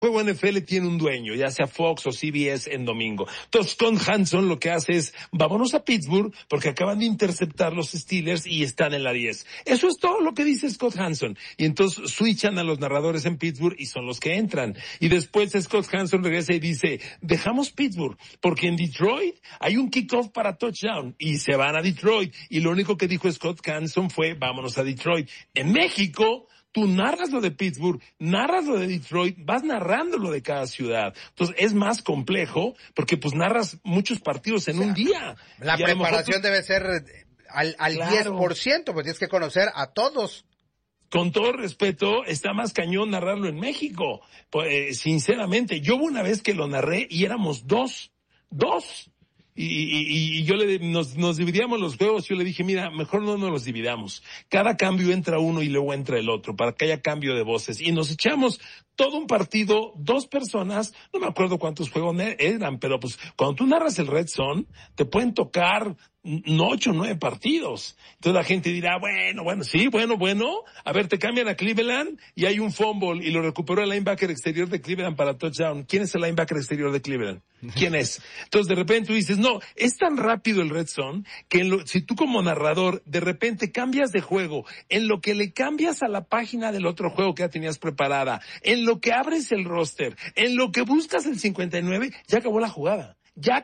juego NFL tiene un dueño, ya sea Fox o CBS en domingo. Entonces, Scott Hanson lo que hace es, vámonos a Pittsburgh, porque acaban de interceptar los Steelers y están en la 10. Eso es todo lo que dice Scott Hanson. Y entonces switchan a los narradores en Pittsburgh y son los que entran. Y después Scott Hanson regresa y dice, dejamos Pittsburgh, porque en Detroit hay un kickoff para touchdown. Y se van a Detroit. Y lo único que dijo Scott Hanson fue, vámonos a Detroit. En México, tú narras lo de Pittsburgh, narras lo de Detroit, vas narrando lo de cada ciudad. Entonces es más complejo porque pues narras muchos partidos en un día. La preparación debe ser al claro. 10%, pues tienes que conocer a todos. Con todo respeto, está más cañón narrarlo en México. Pues, sinceramente, yo una vez que lo narré y éramos dos. Y yo nos dividíamos los juegos, yo le dije, mira, mejor no nos los dividamos. Cada cambio entra uno y luego entra el otro, para que haya cambio de voces. Y nos echamos todo un partido, 2 personas, no me acuerdo cuántos juegos eran, pero pues cuando tú narras el Red Zone, te pueden tocar 8 o 9 partidos. Entonces la gente dirá, bueno, a ver, te cambian a Cleveland y hay un fumble y lo recuperó el linebacker exterior de Cleveland para touchdown. ¿Quién es el linebacker exterior de Cleveland? ¿Quién es? Entonces de repente tú dices, no, es tan rápido el Red Zone que si tú como narrador de repente cambias de juego, en lo que le cambias a la página del otro juego que ya tenías preparada, en lo que abres el roster, en lo que buscas el 59, ya acabó la jugada.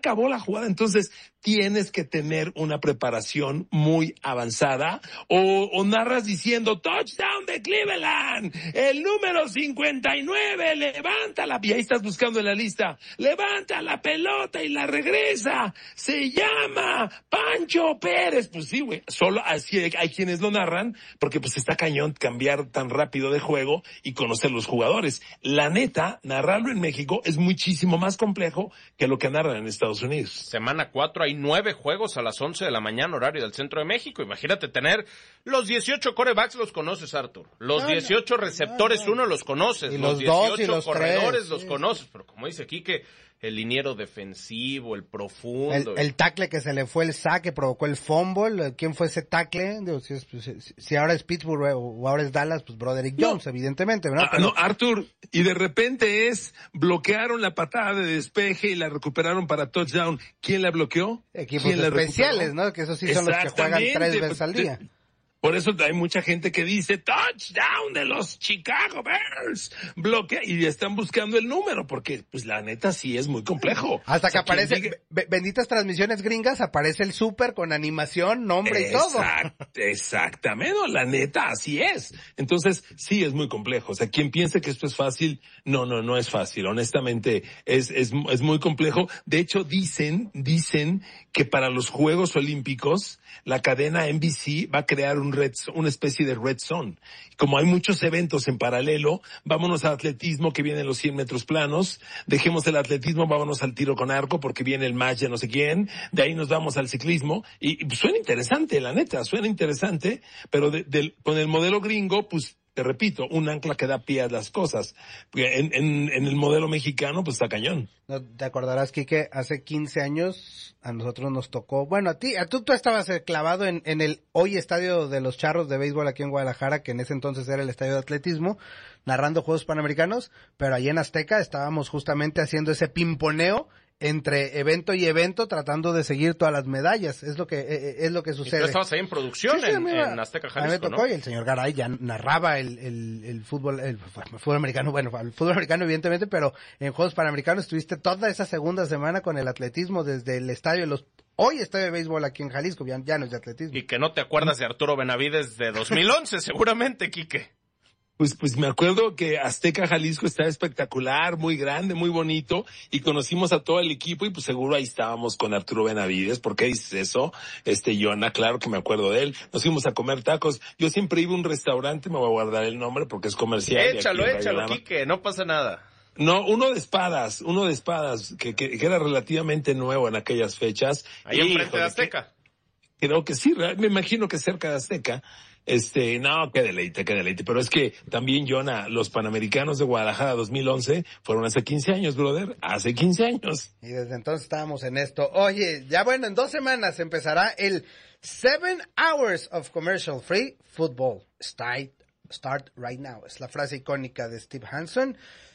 Entonces tienes que tener una preparación muy avanzada o narras diciendo touchdown de Cleveland, el número 59, levántala, y ahí estás buscando en la lista, levanta la pelota y la regresa, se llama Pancho Pérez. Pues sí, güey, solo así hay quienes lo narran porque pues está cañón cambiar tan rápido de juego y conocer los jugadores. La neta, narrarlo en México es muchísimo más complejo que lo que narran en Estados Unidos. Semana 4 hay 9 juegos a las 11 de la mañana, horario del centro de México. Imagínate tener los 18 corebacks, los conoces, Arthur. Los 18 receptores, uno los conoces. Y los 18 2 y los corredores 3, los conoces. Pero como dice Quique, el liniero defensivo, el profundo. El tackle que se le fue el saque, provocó el fumble. ¿Quién fue ese tackle? Digo, si ahora es Pittsburgh o ahora es Dallas, pues Broderick Jones, evidentemente, ¿verdad? No, Arthur, y de repente bloquearon la patada de despeje y la recuperaron para touchdown. ¿Quién la bloqueó? Equipos especiales, ¿no? Que esos sí son los que juegan 3 veces al día. Por eso hay mucha gente que dice touchdown de los Chicago Bears, bloquea, y están buscando el número, porque pues la neta sí es muy complejo. Hasta que aparece, benditas transmisiones gringas, aparece el súper con animación, nombre y todo. Exactamente, la neta así es. Entonces sí es muy complejo. O sea, quien piense que esto es fácil, no es fácil. Honestamente es muy complejo. De hecho dicen que para los Juegos Olímpicos la cadena NBC va a crear una especie de Red Zone. Como hay muchos eventos en paralelo, vámonos al atletismo que vienen los 100 metros planos, dejemos el atletismo, vámonos al tiro con arco porque viene el match de no sé quién, de ahí nos vamos al ciclismo, y pues, suena interesante, la neta, pero con el modelo gringo, pues, te repito, un ancla que da pie a las cosas. En el modelo mexicano, pues está cañón. No, te acordarás, Quique, hace 15 años a nosotros nos tocó, bueno, tú estabas clavado en el hoy estadio de los Charros de béisbol aquí en Guadalajara, que en ese entonces era el estadio de atletismo, narrando Juegos Panamericanos, pero allí en Azteca estábamos justamente haciendo ese pimponeo entre evento y evento, tratando de seguir todas las medallas. Es lo que sucede. Y tú estabas ahí en producción, sí, en Azteca, Jalisco, a mí me tocó, ¿no? Y el señor Garay ya narraba el fútbol americano, bueno, el fútbol americano evidentemente, pero en Juegos Panamericanos estuviste toda esa segunda semana con el atletismo desde el estadio de hoy estadio de béisbol aquí en Jalisco, ya no es de atletismo. Y que no te acuerdas de Arturo Benavides de 2011, seguramente, Quique. Pues me acuerdo que Azteca Jalisco estaba espectacular, muy grande, muy bonito, y conocimos a todo el equipo y pues seguro ahí estábamos con Arturo Benavides. ¿Por qué dices eso? Jonah, claro que me acuerdo de él. Nos fuimos a comer tacos. Yo siempre iba a un restaurante, me voy a guardar el nombre porque es comercial. Échalo, Quique, no pasa nada. No, uno de espadas, que era relativamente nuevo en aquellas fechas. Ahí enfrente de Azteca. Creo que sí, me imagino que cerca de Azteca. No, qué deleite, pero es que también, Jonah, los Panamericanos de Guadalajara 2011 fueron hace 15 años, brother, hace 15 años. Y desde entonces estábamos en esto. Oye, ya bueno, en 2 semanas empezará el 7 Hours of Commercial Free Football. Start right now. Es la frase icónica de Steve Hanson.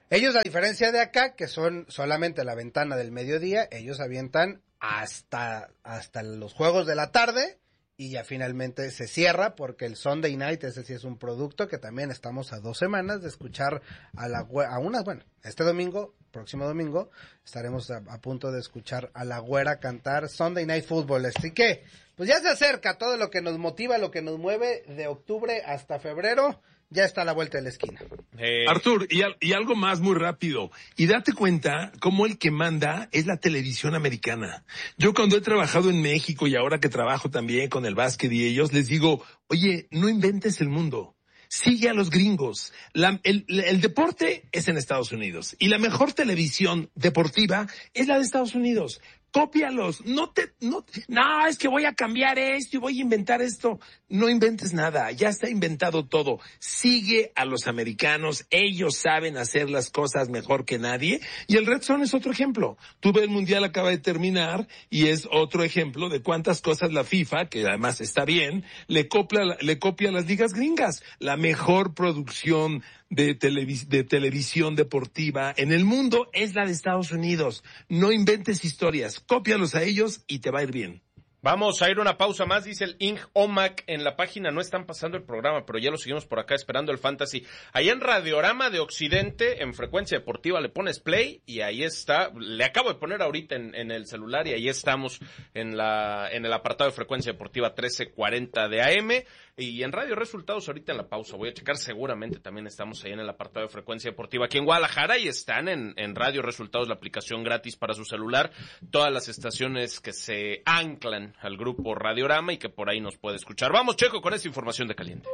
Ellos, a diferencia de acá, que son solamente la ventana del mediodía, ellos avientan hasta los juegos de la tarde y ya finalmente se cierra porque el Sunday Night, ese sí es un producto que también estamos a 2 semanas de escuchar este domingo, próximo domingo, estaremos a punto de escuchar a la Güera cantar Sunday Night Football. Así que, pues ya se acerca todo lo que nos motiva, lo que nos mueve de octubre hasta febrero. Ya está a la vuelta de la esquina. Artur, y algo más muy rápido. Y date cuenta cómo el que manda es la televisión americana. Yo cuando he trabajado en México y ahora que trabajo también con el básquet y ellos, les digo, oye, no inventes el mundo. Sigue a los gringos. El deporte es en Estados Unidos. Y la mejor televisión deportiva es la de Estados Unidos. Cópialos, no, es que voy a cambiar esto y voy a inventar esto. No inventes nada, ya está inventado todo. Sigue a los americanos, ellos saben hacer las cosas mejor que nadie. Y el Red Zone es otro ejemplo. Tú ves, el Mundial acaba de terminar y es otro ejemplo de cuántas cosas la FIFA, que además está bien, le copia a las ligas gringas. La mejor producción de televisión deportiva en el mundo es la de Estados Unidos. No inventes historias, cópialos a ellos y te va a ir bien. Vamos a ir una pausa más, dice el Ing Omac en la página, no están pasando el programa, pero ya lo seguimos por acá esperando el Fantasy. Ahí en Radiorama de Occidente, en Frecuencia Deportiva, le pones play y ahí está, le acabo de poner ahorita en el celular y ahí estamos en el apartado de Frecuencia Deportiva 1340 de AM. Y en Radio Resultados, ahorita en la pausa, voy a checar, seguramente también estamos ahí en el apartado de Frecuencia Deportiva aquí en Guadalajara y están en Radio Resultados, la aplicación gratis para su celular, todas las estaciones que se anclan al grupo Radiorama y que por ahí nos puede escuchar. Vamos, Checo, con esta información de Caliente.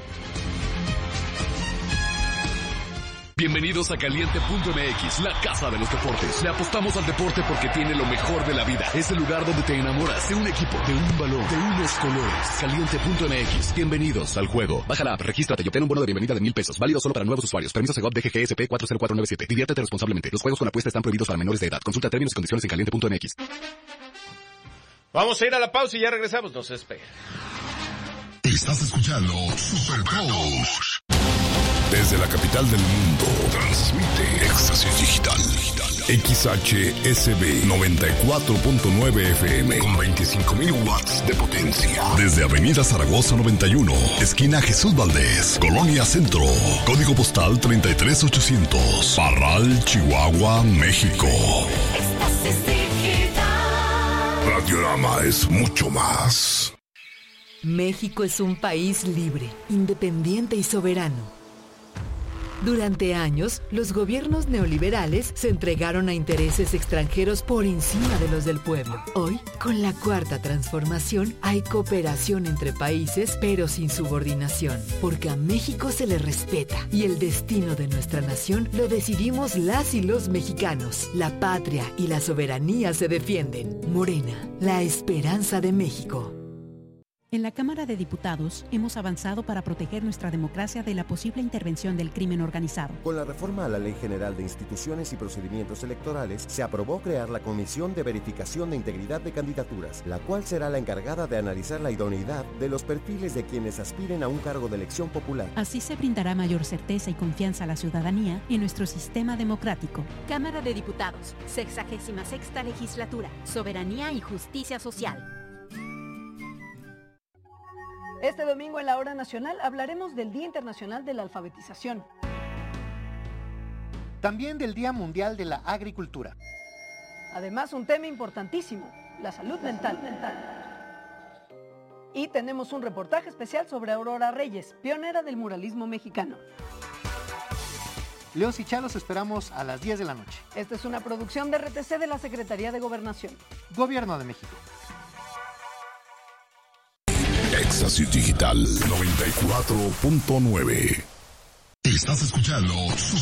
Bienvenidos a Caliente.mx, la casa de los deportes. Le apostamos al deporte porque tiene lo mejor de la vida. Es el lugar donde te enamoras de un equipo, de un valor, de unos colores. Caliente.mx, bienvenidos al juego. Baja la app, regístrate y obtén un bono de bienvenida de $1,000. Válido solo para nuevos usuarios. Permiso Segov DGGSP 40497. Diviértete responsablemente. Los juegos con apuesta están prohibidos para menores de edad. Consulta términos y condiciones en Caliente.mx. Vamos a ir a la pausa y ya regresamos. No se despeguen. Estás escuchando Super Toast. Desde la capital del mundo, transmite Éxtasis Digital. XHSB 94.9 FM con 25,000 watts de potencia. Desde Avenida Zaragoza 91, esquina Jesús Valdés, Colonia Centro. Código postal 33800. Parral, Chihuahua, México. Éxtasis Digital. Radiorama es mucho más. México es un país libre, independiente y soberano. Durante años, los gobiernos neoliberales se entregaron a intereses extranjeros por encima de los del pueblo. Hoy, con la Cuarta Transformación, hay cooperación entre países, pero sin subordinación, porque a México se le respeta y el destino de nuestra nación lo decidimos las y los mexicanos. La patria y la soberanía se defienden. Morena, la esperanza de México. En la Cámara de Diputados hemos avanzado para proteger nuestra democracia de la posible intervención del crimen organizado. Con la reforma a la Ley General de Instituciones y Procedimientos Electorales, se aprobó crear la Comisión de Verificación de Integridad de Candidaturas, la cual será la encargada de analizar la idoneidad de los perfiles de quienes aspiren a un cargo de elección popular. Así se brindará mayor certeza y confianza a la ciudadanía en nuestro sistema democrático. Cámara de Diputados, 66ª Legislatura, Soberanía y Justicia Social. Este domingo en la Hora Nacional hablaremos del Día Internacional de la Alfabetización. También del Día Mundial de la Agricultura. Además, un tema importantísimo, la salud mental. Y tenemos un reportaje especial sobre Aurora Reyes, pionera del muralismo mexicano. Leos y Chalos esperamos a las 10 de la noche. Esta es una producción de RTC de la Secretaría de Gobernación. Gobierno de México. Éxtasis Digital 94.9. Estás escuchando